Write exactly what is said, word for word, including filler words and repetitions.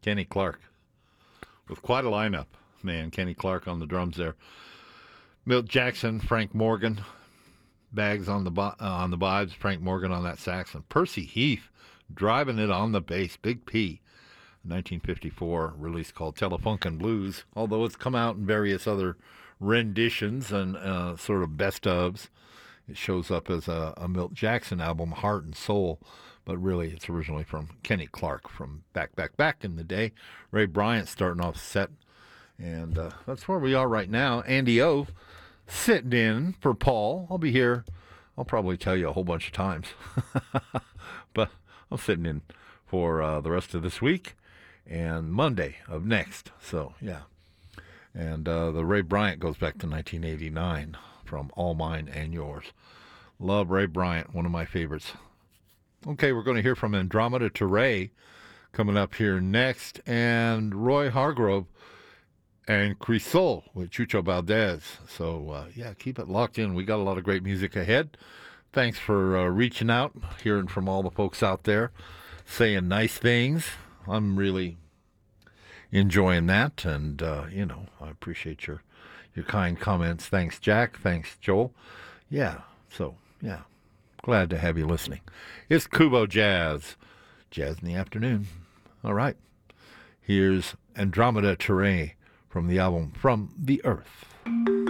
Kenny Clark with quite a lineup. Man, Kenny Clark on the drums there. Milt Jackson, Frank Morgan, Bags on the uh, on the vibes, Frank Morgan on that sax, and Percy Heath driving it on the bass. Big P, nineteen fifty-four release called Telefunken Blues, although it's come out in various other renditions and uh, sort of best ofs. It shows up as a, a Milt Jackson album, Heart and Soul, but really it's originally from Kenny Clark from back, back, back in the day. Ray Bryant starting off set, and uh, that's where we are right now. Andy O sitting in for Paul. I'll be here. I'll probably tell you a whole bunch of times, but I'm sitting in for uh, the rest of this week and Monday of next. So, yeah. And uh, the Ray Bryant goes back to nineteen eighty-nine from All Mine and Yours. Love Ray Bryant, one of my favorites. Okay, we're going to hear from Andromeda Ture coming up here next, and Roy Hargrove and Crisol with Chucho Valdez. So, uh, yeah, keep it locked in. We got a lot of great music ahead. Thanks for uh, reaching out, hearing from all the folks out there, saying nice things. I'm really enjoying that, and, uh, you know, I appreciate your, your kind comments. Thanks, Jack. Thanks, Joel. Yeah, so, yeah, glad to have you listening. It's Kubo Jazz. Jazz in the afternoon. All right. Here's Andromeda Ture from the album From the Earth.